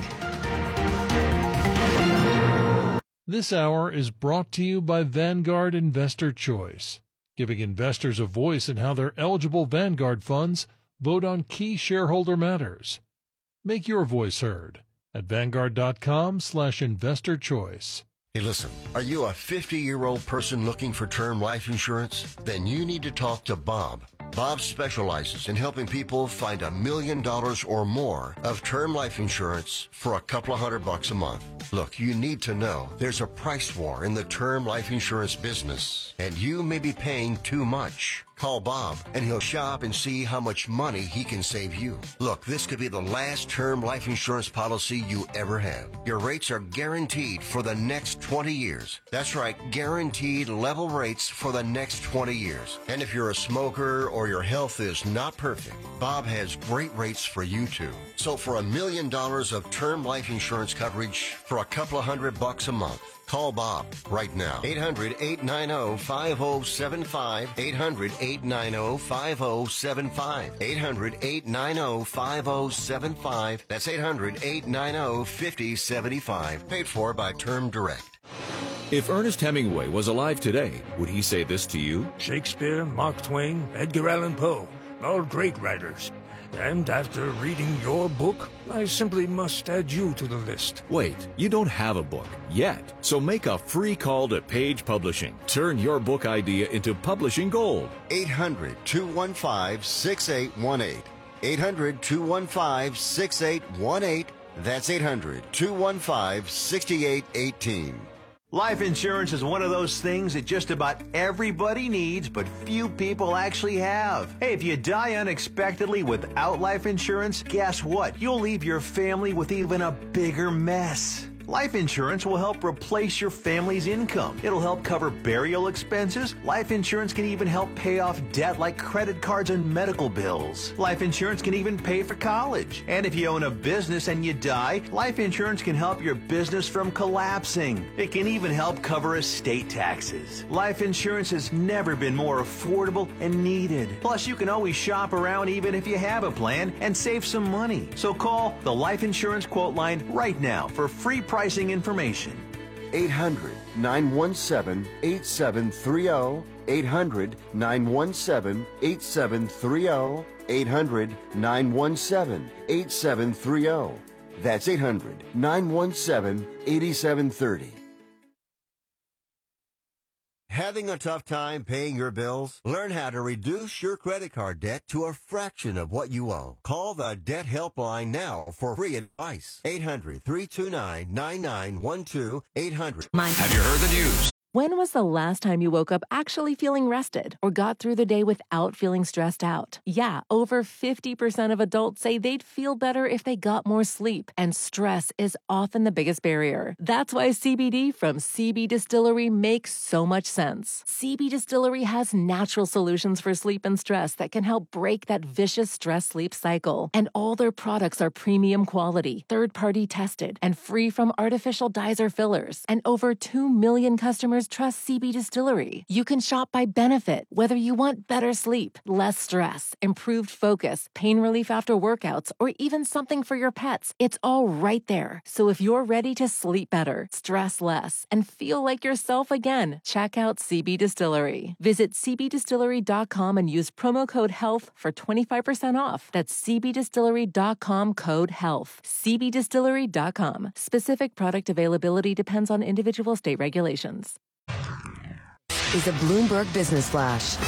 This hour is brought to you by Vanguard Investor Choice, giving investors a voice in how their eligible Vanguard funds vote on key shareholder matters. Make your voice heard at Vanguard.com slash investor choice. Hey, listen, are you a fifty-year-old person looking for term life insurance? Then you need to talk to Bob. Bob specializes in helping people find a million dollars or more of term life insurance for a couple of hundred bucks a month. Look, you need to know there's a price war in the term life insurance business, and you may be paying too much. Call Bob, and he'll shop and see how much money he can save you. Look, this could be the last term life insurance policy you ever have. Your rates are guaranteed for the next twenty years. That's right, guaranteed level rates for the next twenty years. And if you're a smoker or your health is not perfect, Bob has great rates for you too. So for a million dollars of term life insurance coverage for a couple of hundred bucks a month, call Bob right now. eight hundred, eight nine zero, five zero seven five. eight hundred, eight nine zero, five zero seven five. eight hundred, eight nine zero, five zero seven five. That's eight hundred, eight nine zero, five zero seven five. Paid for by Term Direct. If Ernest Hemingway was alive today, would he say this to you? Shakespeare, Mark Twain, Edgar Allan Poe, all great writers. And after reading your book, I simply must add you to the list. Wait, you don't have a book yet. So make a free call to Page Publishing. Turn your book idea into publishing gold. eight hundred, two one five, six eight one eight. eight hundred, two one five, six eight one eight. That's eight hundred, two one five, six eight one eight. Life insurance is one of those things that just about everybody needs, but few people actually have. Hey, if you die unexpectedly without life insurance, guess what? You'll leave your family with even a bigger mess. Life insurance will help replace your family's income. It'll help cover burial expenses. Life insurance can even help pay off debt like credit cards and medical bills. Life insurance can even pay for college. And if you own a business and you die, life insurance can help your business from collapsing. It can even help cover estate taxes. Life insurance has never been more affordable and needed. Plus, you can always shop around even if you have a plan and save some money. So call the Life Insurance Quote Line right now for free pricing information. eight hundred, nine one seven, eight seven three zero. eight hundred, nine one seven, eight seven three zero. eight hundred, nine one seven, eight seven three zero. That's eight hundred, nine one seven, eight seven three zero. Having a tough time paying your bills? Learn how to reduce your credit card debt to a fraction of what you owe. Call the Debt Helpline now for free advice. eight hundred, three two nine, nine nine one two. eight hundred. Have you heard the news? When was the last time you woke up actually feeling rested or got through the day without feeling stressed out? Yeah, over fifty percent of adults say they'd feel better if they got more sleep, and stress is often the biggest barrier. That's why C B D from C B Distillery makes so much sense. C B Distillery has natural solutions for sleep and stress that can help break that vicious stress-sleep cycle. And all their products are premium quality, third-party tested, and free from artificial dyes or fillers. And over two million customers trust C B Distillery. You can shop by benefit, whether you want better sleep, less stress, improved focus, pain relief after workouts, or even something for your pets. It's all right there. So if you're ready to sleep better, stress less, and feel like yourself again, check out C B Distillery. Visit c b distillery dot com and use promo code HEALTH for twenty-five percent off. That's c b distillery dot com code HEALTH. c b distillery dot com. Specific product availability depends on individual state regulations. is a Bloomberg Business Flash.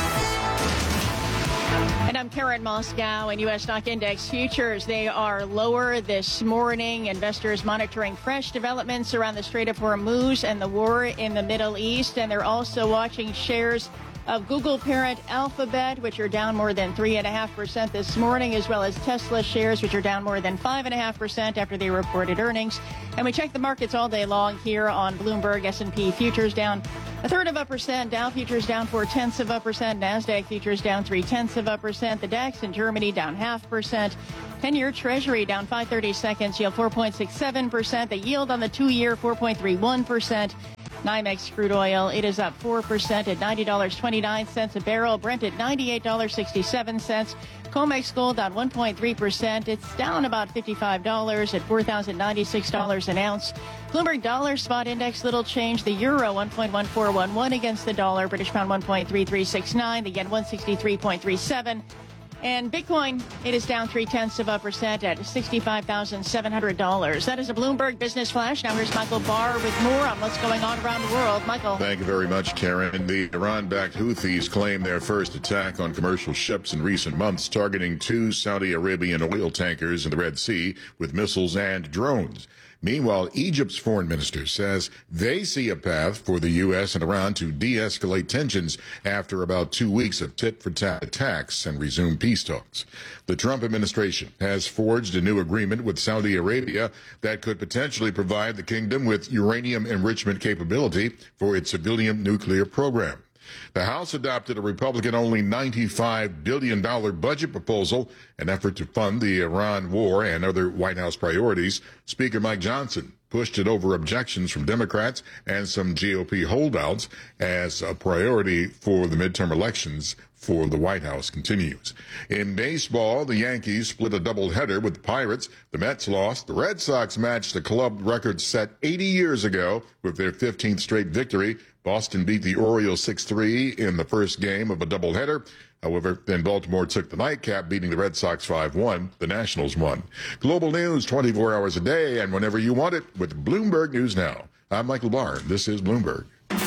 And I'm Karen Moscow. And U S stock index futures, they are lower this morning. Investors monitoring fresh developments around the Strait of Hormuz and the war in the Middle East. And they're also watching shares of Google parent Alphabet, which are down more than three point five percent this morning, as well as Tesla shares, which are down more than five point five percent after they reported earnings. And we check the markets all day long here on Bloomberg. S and P futures down a third of a percent. Dow futures down four-tenths of a percent. NASDAQ futures down three-tenths of a percent. The DAX in Germany down half percent. ten-year Treasury down five thirty-seconds, yield four point six seven percent. The yield on the two-year, four point three one percent. NYMEX crude oil, it is up four percent at ninety dollars and twenty-nine cents a barrel. Brent at ninety-eight dollars and sixty-seven cents. COMEX gold down one point three percent. It's down about fifty-five dollars at four thousand ninety-six dollars an ounce. Bloomberg dollar spot index, little change. The euro one point one four one one against the dollar. British pound one point three three six nine. The yen one sixty-three point three seven. And Bitcoin, it is down three-tenths of a percent at sixty-five thousand seven hundred dollars. That is a Bloomberg Business Flash. Now here's Michael Barr with more on what's going on around the world. Michael. Thank you very much, Karen. The Iran-backed Houthis claim their first attack on commercial ships in recent months, targeting two Saudi Arabian oil tankers in the Red Sea with missiles and drones. Meanwhile, Egypt's foreign minister says they see a path for the U S and Iran to de-escalate tensions after about two weeks of tit-for-tat attacks and resume peace talks. The Trump administration has forged a new agreement with Saudi Arabia that could potentially provide the kingdom with uranium enrichment capability for its civilian nuclear program. The House adopted a Republican-only ninety-five billion dollars budget proposal, an effort to fund the Iran war and other White House priorities. Speaker Mike Johnson pushed it over objections from Democrats and some G O P holdouts as a priority for the midterm elections for the White House continues. In baseball, the Yankees split a doubleheader with the Pirates. The Mets lost. The Red Sox matched a club record set eighty years ago with their fifteenth straight victory. Boston beat the Orioles six three in the first game of a doubleheader. However, then Baltimore took the nightcap, beating the Red Sox five one. The Nationals won. Global news twenty-four hours a day and whenever you want it with Bloomberg News Now. I'm Michael Barr. This is Bloomberg.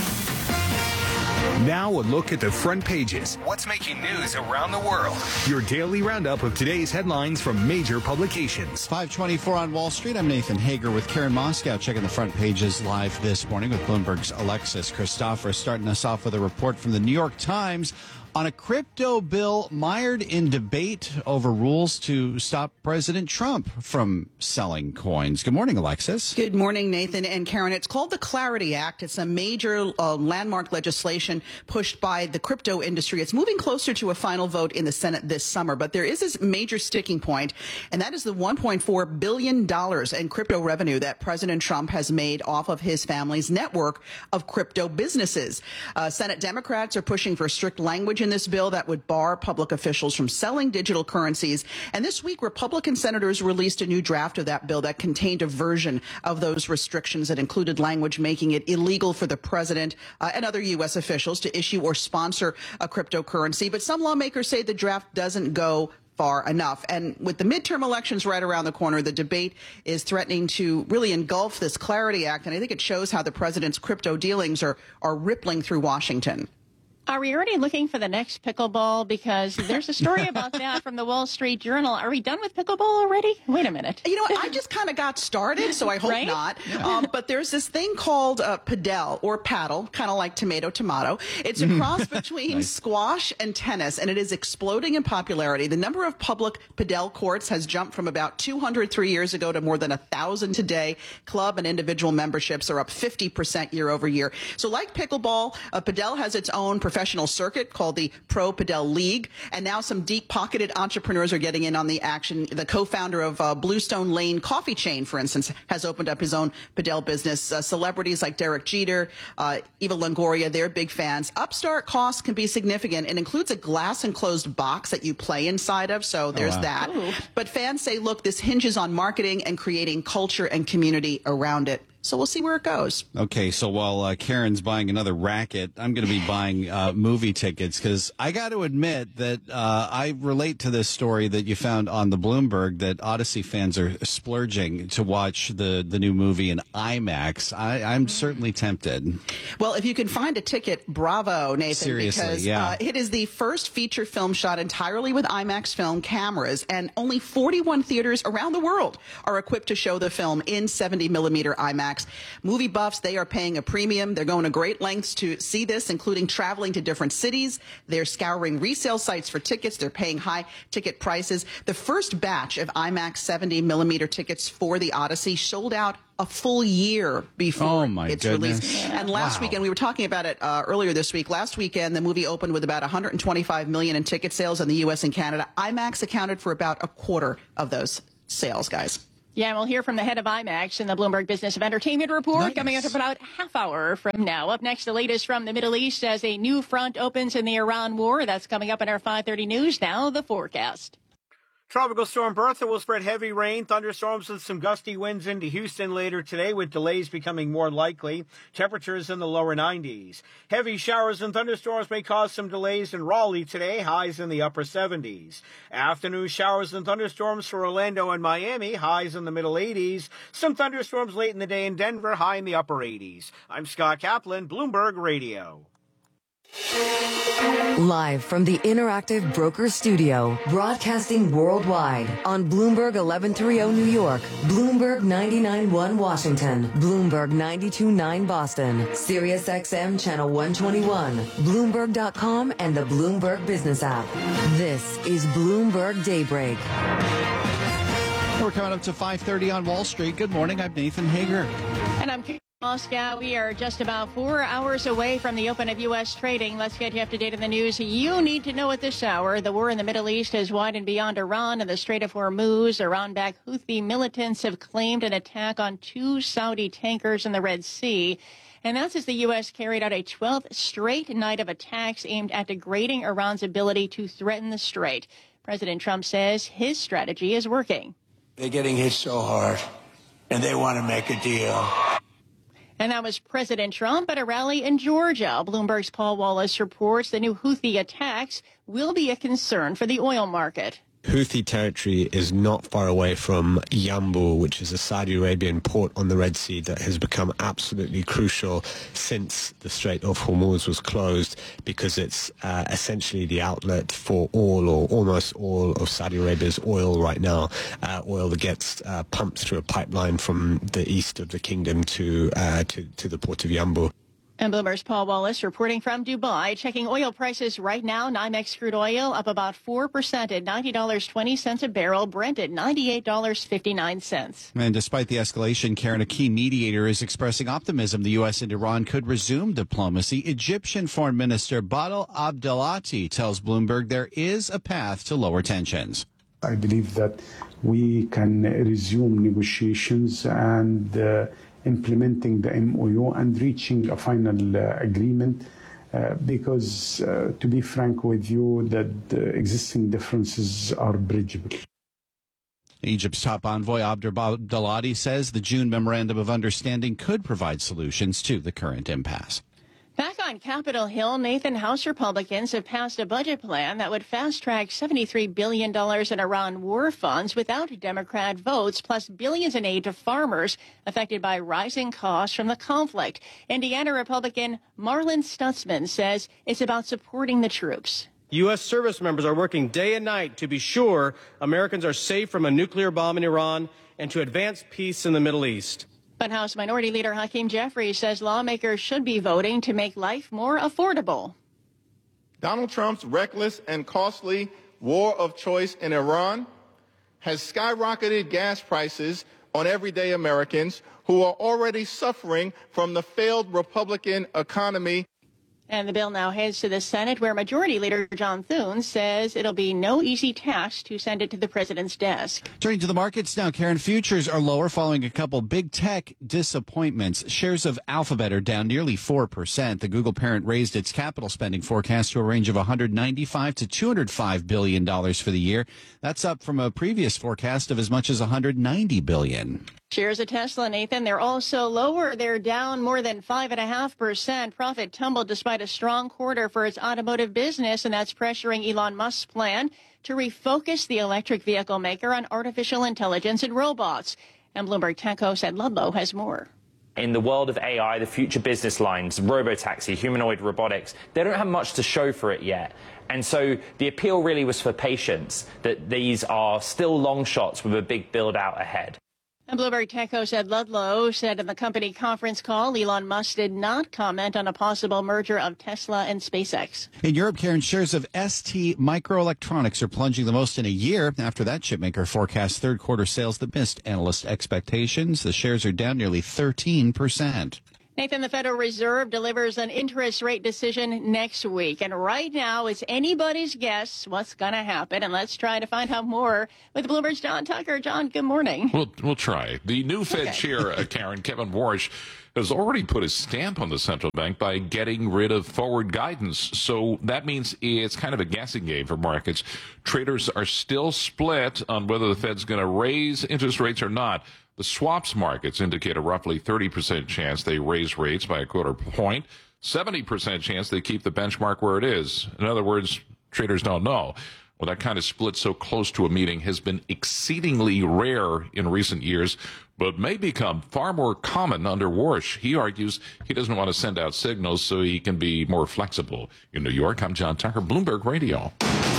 Now a look at the front pages. What's making news around the world? Your daily roundup of today's headlines from major publications. five twenty-four on Wall Street. I'm Nathan Hager with Karen Moscow checking the front pages live this morning with Bloomberg's Alexis Christoforous, starting us off with a report from the New York Times on a crypto bill mired in debate over rules to stop President Trump from selling coins. Good morning, Alexis. Good morning, Nathan and Karen. It's called the Clarity Act. It's a major uh, landmark legislation pushed by the crypto industry. It's moving closer to a final vote in the Senate this summer, but there is this major sticking point, and that is the one point four billion dollars in crypto revenue that President Trump has made off of his family's network of crypto businesses. Uh, Senate Democrats are pushing for strict language in this bill that would bar public officials from selling digital currencies. And this week, Republican senators released a new draft of that bill that contained a version of those restrictions that included language making it illegal for the president uh, and other U S officials to issue or sponsor a cryptocurrency. But some lawmakers say the draft doesn't go far enough. And with the midterm elections right around the corner, the debate is threatening to really engulf this Clarity Act. And I think it shows how the president's crypto dealings are, are rippling through Washington. Are we already looking for the next pickleball? Because there's a story about that from the Wall Street Journal. Are we done with pickleball already? Wait a minute. You know what? I just kind of got started, so I hope right? not. Yeah. Um, but there's this thing called uh, padel or paddle, kind of like tomato, tomato. It's a cross between nice. squash and tennis, and it is exploding in popularity. The number of public padel courts has jumped from about two hundred three years ago to more than one thousand today. Club and individual memberships are up fifty percent year over year. So like pickleball, uh, padel has its own professional circuit called the Pro Padel League, and now some deep-pocketed entrepreneurs are getting in on the action. The co-founder of uh, Bluestone Lane Coffee Chain, for instance, has opened up his own padel business. Uh, celebrities like Derek Jeter, uh, Eva Longoria, they're big fans. Upstart costs can be significant. It includes a glass-enclosed box that you play inside of, so there's oh, wow. that. Ooh. But fans say, look, this hinges on marketing and creating culture and community around it. So we'll see where it goes. Okay, so while uh, Karen's buying another racket, I'm going to be buying uh, movie tickets because I got to admit that uh, I relate to this story that you found on the Bloomberg that Odyssey fans are splurging to watch the, the new movie in IMAX. I, I'm certainly tempted. Well, if you can find a ticket, bravo, Nathan. Seriously, because yeah. uh, it is the first feature film shot entirely with IMAX film cameras, and only forty-one theaters around the world are equipped to show the film in seventy millimeter IMAX. Movie buffs, they are paying a premium. They're going to great lengths to see this, including traveling to different cities. They're scouring resale sites for tickets. They're paying high ticket prices. The first batch of IMAX seventy millimeter tickets for the Odyssey sold out a full year before oh my its goodness. release. And last Wow. weekend, we were talking about it uh, earlier this week. Last weekend, the movie opened with about one hundred twenty-five million in ticket sales in the U S and Canada. IMAX accounted for about a quarter of those sales, guys. Yeah, and we'll hear from the head of IMAX in the Bloomberg Business of Entertainment Report Nice. coming up about half hour from now. Up next, the latest from the Middle East as a new front opens in the Iran war. That's coming up in our five thirty news. Now, the forecast. Tropical storm Bertha will spread heavy rain, thunderstorms, and some gusty winds into Houston later today, with delays becoming more likely. Temperatures in the lower nineties. Heavy showers and thunderstorms may cause some delays in Raleigh today, highs in the upper seventies. Afternoon showers and thunderstorms for Orlando and Miami, highs in the middle eighties. Some thunderstorms late in the day in Denver, high in the upper eighties. I'm Scott Kaplan, Bloomberg Radio. Live from the Interactive Brokers Studio, broadcasting worldwide on Bloomberg eleven thirty New York, Bloomberg ninety-nine point one Washington, Bloomberg ninety-two point nine Boston, Sirius X M Channel one twenty-one, Bloomberg dot com, and the Bloomberg Business app. This is Bloomberg Daybreak. We're coming up to five thirty on Wall Street. Good morning. I'm Nathan Hager. And I'm Moscow. We are just about four hours away from the open of U S trading. Let's get you up to date on the news you need to know at this hour. The war in the Middle East has widened beyond Iran and the Strait of Hormuz. Iran-backed Houthi militants have claimed an attack on two Saudi tankers in the Red Sea. And that's as the U S carried out a twelfth straight night of attacks aimed at degrading Iran's ability to threaten the strait. President Trump says his strategy is working. They're getting hit so hard, and they want to make a deal. And that was President Trump at a rally in Georgia. Bloomberg's Paul Wallace reports the new Houthi attacks will be a concern for the oil market. Houthi territory is not far away from Yanbu, which is a Saudi Arabian port on the Red Sea that has become absolutely crucial since the Strait of Hormuz was closed, because it's uh, essentially the outlet for all or almost all of Saudi Arabia's oil right now, uh, oil that gets uh, pumped through a pipeline from the east of the kingdom to, uh, to, to the port of Yanbu. And Bloomberg's Paul Wallace reporting from Dubai, checking oil prices right now. NYMEX crude oil up about four percent at ninety dollars and twenty cents a barrel. Brent at ninety-eight dollars and fifty-nine cents. And despite the escalation, Karen, a key mediator is expressing optimism the U S and Iran could resume diplomacy. Egyptian Foreign Minister Badr Abdelati tells Bloomberg there is a path to lower tensions. I believe that we can resume negotiations and uh, implementing the M O U and reaching a final uh, agreement uh, because, uh, to be frank with you, that the existing differences are bridgeable. Egypt's top envoy Abdel Abdelati says the June Memorandum of Understanding could provide solutions to the current impasse. Back on Capitol Hill, Nathan, House Republicans have passed a budget plan that would fast-track seventy-three billion dollars in Iran war funds without Democrat votes, plus billions in aid to farmers affected by rising costs from the conflict. Indiana Republican Marlin Stutzman says it's about supporting the troops. U S service members are working day and night to be sure Americans are safe from a nuclear bomb in Iran and to advance peace in the Middle East. But House Minority Leader Hakeem Jeffries says lawmakers should be voting to make life more affordable. Donald Trump's reckless and costly war of choice in Iran has skyrocketed gas prices on everyday Americans who are already suffering from the failed Republican economy. And the bill now heads to the Senate, where Majority Leader John Thune says it'll be no easy task to send it to the president's desk. Turning to the markets now, Karen, futures are lower following a couple big tech disappointments. Shares of Alphabet are down nearly four percent. The Google parent raised its capital spending forecast to a range of one hundred ninety-five to two hundred five billion dollars for the year. That's up from a previous forecast of as much as one hundred ninety billion dollars. Shares of Tesla, Nathan, they're also lower. They're down more than five point five percent. Profit tumbled despite a strong quarter for its automotive business, and that's pressuring Elon Musk's plan to refocus the electric vehicle maker on artificial intelligence and robots. And Bloomberg Tech host Ed Ludlow has more. In the world of A I, the future business lines, robotaxi, humanoid robotics, they don't have much to show for it yet. And so the appeal really was for patience, that these are still long shots with a big build out ahead. And Bloomberg Tech host Ed Ludlow said in the company conference call, Elon Musk did not comment on a possible merger of Tesla and SpaceX. In Europe, Karen, shares of S T Microelectronics are plunging the most in a year after that chipmaker forecasts third quarter sales that missed analyst expectations. The shares are down nearly thirteen percent. Nathan, the Federal Reserve delivers an interest rate decision next week. And right now, it's anybody's guess what's going to happen. And let's try to find out more with Bloomberg's John Tucker. John, good morning. We'll, we'll try. The new Fed okay. chair, uh, Karen, Kevin Warsh, has already put his stamp on the central bank by getting rid of forward guidance. So that means it's kind of a guessing game for markets. Traders are still split on whether the Fed's going to raise interest rates or not. The swaps markets indicate a roughly thirty percent chance they raise rates by a quarter point, seventy percent chance they keep the benchmark where it is. In other words, traders don't know. Well, that kind of split so close to a meeting has been exceedingly rare in recent years, but may become far more common under Warsh. He argues he doesn't want to send out signals so he can be more flexible. In New York, I'm John Tucker, Bloomberg Radio.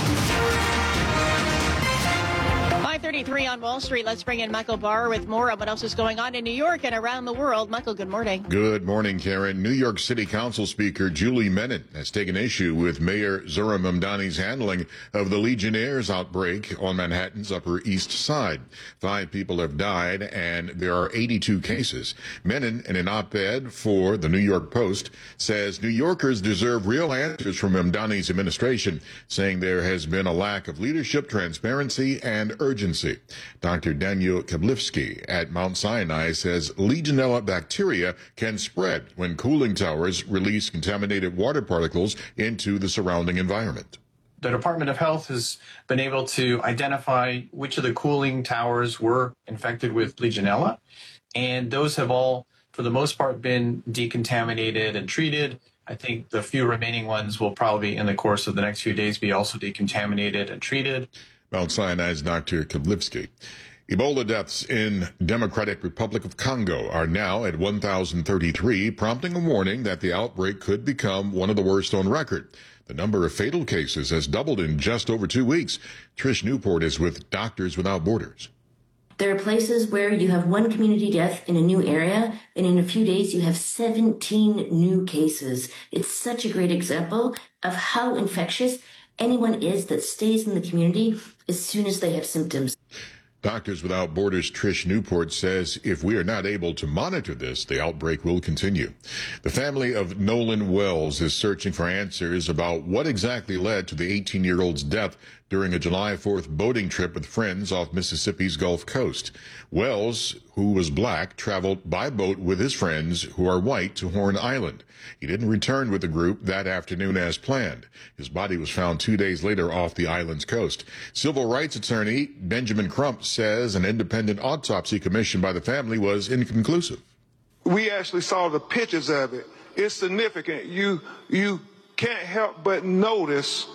five thirty-three on Wall Street. Let's bring in Michael Barr with more of what else is going on in New York and around the world. Michael, good morning. Good morning, Karen. New York City Council Speaker Julie Menin has taken issue with Mayor Zohran Mamdani's handling of the Legionnaires' outbreak on Manhattan's Upper East Side. Five people have died, and there are eighty-two cases. Menin, in an op-ed for the New York Post, says New Yorkers deserve real answers from Mamdani's administration, saying there has been a lack of leadership, transparency, and urgency. Doctor Daniel Kablivsky at Mount Sinai says Legionella bacteria can spread when cooling towers release contaminated water particles into the surrounding environment. The Department of Health has been able to identify which of the cooling towers were infected with Legionella, and those have all, for the most part, been decontaminated and treated. I think the few remaining ones will probably, in the course of the next few days, be also decontaminated and treated. Mount Sinai's Doctor Kablivsky. Ebola deaths in Democratic Republic of Congo are now at one thousand thirty-three, prompting a warning that the outbreak could become one of the worst on record. The number of fatal cases has doubled in just over two weeks. Trish Newport is with Doctors Without Borders. There are places where you have one community death in a new area, and in a few days you have seventeen new cases. It's such a great example of how infectious anyone is that stays in the community as soon as they have symptoms. Doctors Without Borders' Trish Newport says if we are not able to monitor this, the outbreak will continue. The family of Nolan Wells is searching for answers about what exactly led to the eighteen-year-old's death during a July fourth boating trip with friends off Mississippi's Gulf Coast. Wells, who was black, traveled by boat with his friends, who are white, to Horn Island. He didn't return with the group that afternoon as planned. His body was found two days later off the island's coast. Civil rights attorney Benjamin Crump says an independent autopsy commissioned by the family was inconclusive. We actually saw the pictures of it. It's significant. You, you can't help but notice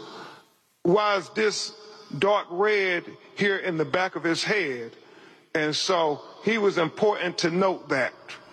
why is this dark red here in the back of his head. And so he was important to note that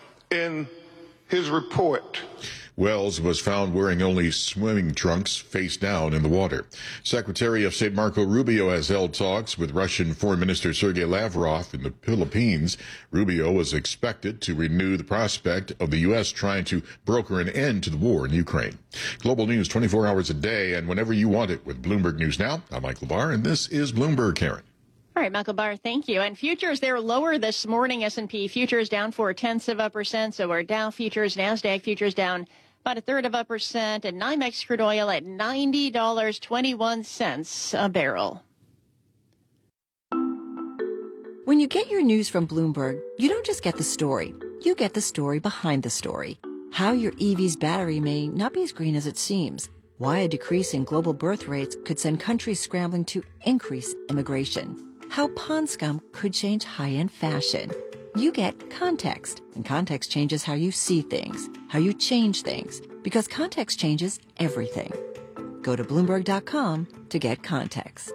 in his report. Wells was found wearing only swimming trunks, face down in the water. Secretary of State Marco Rubio has held talks with Russian Foreign Minister Sergei Lavrov in the Philippines. Rubio was expected to renew the prospect of the U S trying to broker an end to the war in Ukraine. Global news twenty-four hours a day and whenever you want it with Bloomberg News Now. I'm Michael Barr, and this is Bloomberg, Karen. All right, Michael Barr, thank you. And futures, they're lower this morning. S and P futures down four tenths of a percent. So are Dow futures, NASDAQ futures down about a third of a percent, and NYMEX crude oil at ninety dollars and twenty-one cents a barrel. When you get your news from Bloomberg, you don't just get the story. You get the story behind the story. How your E V's battery may not be as green as it seems. Why a decrease in global birth rates could send countries scrambling to increase immigration. How pond scum could change high-end fashion. you get context. And context changes how you see things, how you change things, because context changes everything. Go to Bloomberg dot com to get context.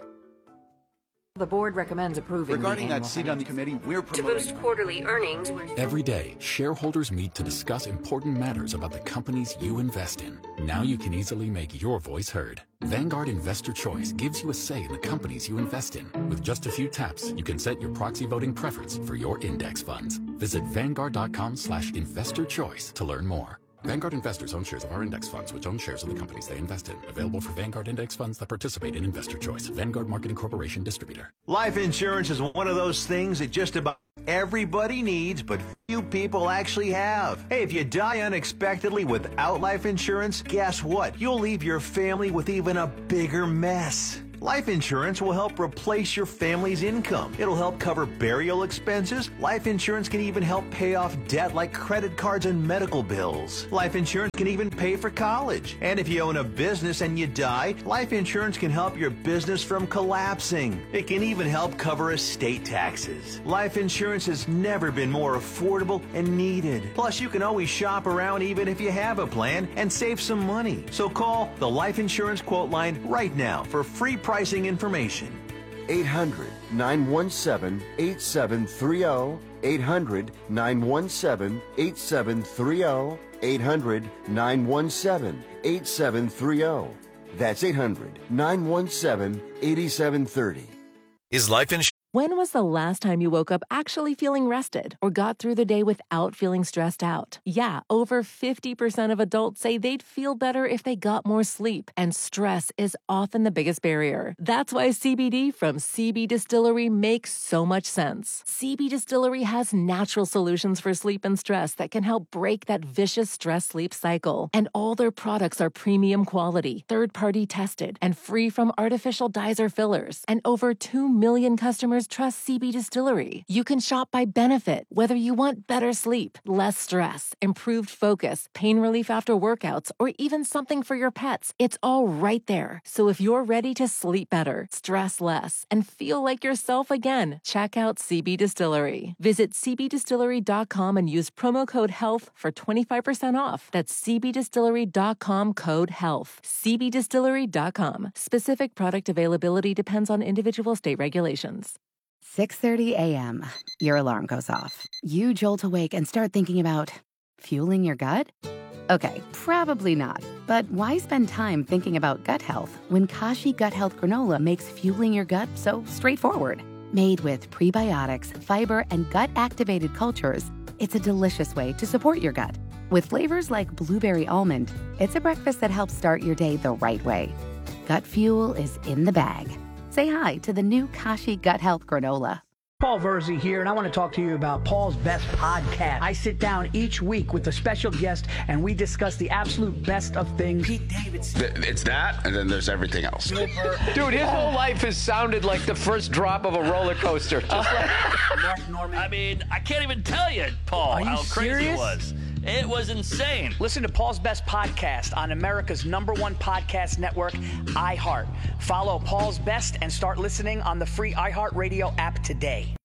The board recommends approving regarding the that seat on the committee. We're promoting to boost quarterly earnings. Every day, shareholders meet to discuss important matters about the companies you invest in. Now you can easily make your voice heard. Vanguard Investor Choice gives you a say in the companies you invest in. With just a few taps, you can set your proxy voting preference for your index funds. Visit Vanguard dot com slash investor choice to learn more. Vanguard investors own shares of our index funds, which own shares of the companies they invest in. Available for Vanguard index funds that participate in Investor Choice. Vanguard Marketing Corporation distributor. Life insurance is one of those things that just about everybody needs, but few people actually have. Hey, if you die unexpectedly without life insurance, guess what? You'll leave your family with even a bigger mess. Life insurance will help replace your family's income. It'll help cover burial expenses. Life insurance can even help pay off debt like credit cards and medical bills. Life insurance can even pay for college. And if you own a business and you die, life insurance can help your business from collapsing. It can even help cover estate taxes. Life insurance has never been more affordable and needed. Plus, you can always shop around even if you have a plan and save some money. So call the Life Insurance Quote Line right now for free pricing information. eight hundred, nine one seven, eight seven three zero. eight hundred, nine one seven, eight seven three zero. eight hundred, nine one seven, eight seven three zero. That's eight hundred, nine one seven, eight seven three zero. Is life insurance? When was the last time you woke up actually feeling rested or got through the day without feeling stressed out? Yeah, over fifty percent of adults say they'd feel better if they got more sleep, and stress is often the biggest barrier. That's why C B D from C B Distillery makes so much sense. C B Distillery has natural solutions for sleep and stress that can help break that vicious stress-sleep cycle. And all their products are premium quality, third-party tested, and free from artificial dyes or fillers. And over two million customers trust C B Distillery. You can shop by benefit, whether you want better sleep, less stress, improved focus, pain relief after workouts, or even something for your pets. It's all right there. So if you're ready to sleep better, stress less, and feel like yourself again, check out C B Distillery. Visit C B distillery dot com and use promo code HEALTH for twenty-five percent off. That's C B distillery dot com code HEALTH. C B distillery dot com. Specific product availability depends on individual state regulations. six thirty a.m. Your alarm goes off. You jolt awake and start thinking about fueling your gut? Okay, probably not. But why spend time thinking about gut health when Kashi Gut Health Granola makes fueling your gut so straightforward? Made with prebiotics, fiber, and gut-activated cultures, it's a delicious way to support your gut. With flavors like blueberry almond, it's a breakfast that helps start your day the right way. Gut fuel is in the bag. Say hi to the new Kashi Gut Health Granola. Paul Verzi here, and I want to talk to you about Paul's Best Podcast. I sit down each week with a special guest, and we discuss the absolute best of things. Pete Davidson. It's that, and then there's everything else. Dude, his whole life has sounded like the first drop of a roller coaster. Just like Mark Norman. I mean, I can't even tell you, Paul, you how crazy serious? it was. It was insane. Listen to Paul's Best Podcast on America's number one podcast network, iHeart. Follow Paul's Best and start listening on the free iHeartRadio app today.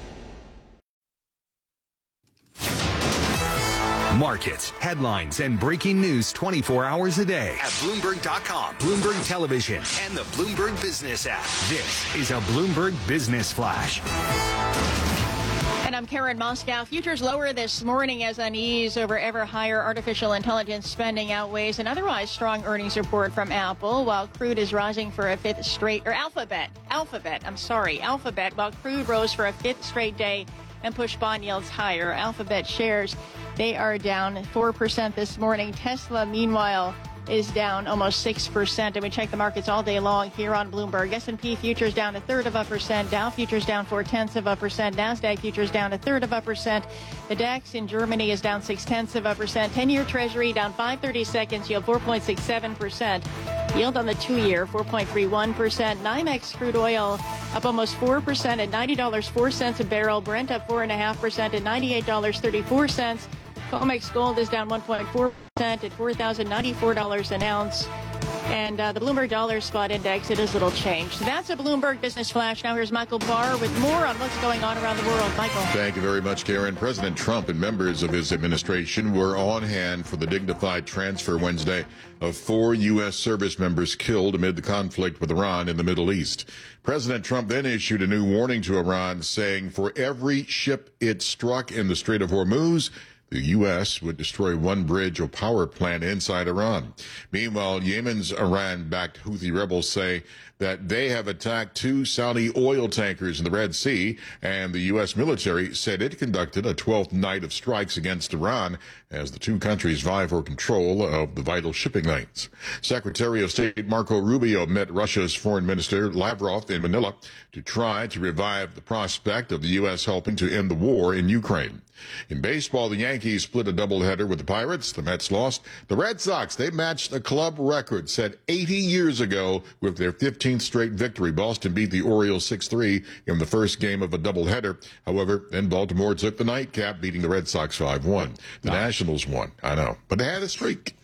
Markets, headlines, and breaking news twenty-four hours a day at Bloomberg dot com, Bloomberg Television, and the Bloomberg Business app. This is a Bloomberg Business Flash. And I'm Karen Moscow. Futures lower this morning as unease over ever higher artificial intelligence spending outweighs an otherwise strong earnings report from Apple, while crude is rising for a fifth straight, or Alphabet, Alphabet, I'm sorry, Alphabet, while crude rose for a fifth straight day and pushed bond yields higher. Alphabet shares, they are down four percent this morning. Tesla, meanwhile, is down almost six percent. And we check the markets all day long here on Bloomberg. S and P futures down a third of a percent. Dow futures down four-tenths of a percent. NASDAQ futures down a third of a percent. The DAX in Germany is down six-tenths of a percent. ten-year Treasury down five thirty-seconds, yield four point six seven percent. Yield on the two-year, four point three one percent. NYMEX crude oil up almost four percent at ninety dollars and four cents a barrel. Brent up four point five percent at ninety-eight dollars and thirty-four cents. COMEX gold is down one point four percent at four thousand ninety-four dollars an ounce. And uh, the Bloomberg Dollar Spot Index, it is little change. So that's a Bloomberg Business Flash. Now here's Michael Barr with more on what's going on around the world. Michael. Thank you very much, Karen. President Trump and members of his administration were on hand for the dignified transfer Wednesday of four U S service members killed amid the conflict with Iran in the Middle East. President Trump then issued a new warning to Iran, saying for every ship it struck in the Strait of Hormuz, the U S would destroy one bridge or power plant inside Iran. Meanwhile, Yemen's Iran-backed Houthi rebels say that they have attacked two Saudi oil tankers in the Red Sea, and the U S military said it conducted a twelfth night of strikes against Iran as the two countries vie for control of the vital shipping lanes. Secretary of State Marco Rubio met Russia's Foreign Minister Lavrov in Manila to try to revive the prospect of the U S helping to end the war in Ukraine. In baseball, the Yankees split a doubleheader with the Pirates. The Mets lost. The Red Sox, they matched a club record set eighty years ago with their fifteenth straight victory. Boston beat the Orioles six three in the first game of a doubleheader. However, then Baltimore took the nightcap, beating the Red Sox five one. The Nationals won. I know, but they had a streak.